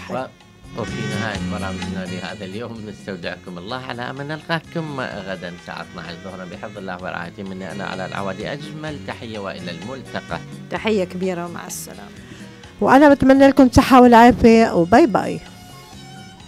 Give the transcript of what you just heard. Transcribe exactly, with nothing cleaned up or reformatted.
و... وفي نهاية برامجنا لهذا اليوم نستودعكم الله على أمل نلقاكم غدا الساعة اثني عشر ظهرا بحفظ الله ورعايته. مني أنا على العوادي أجمل تحية وإلى الملتقى. تحية كبيرة ومع السلامة. وأنا بتمنى لكم صحة والعافية وباي باي.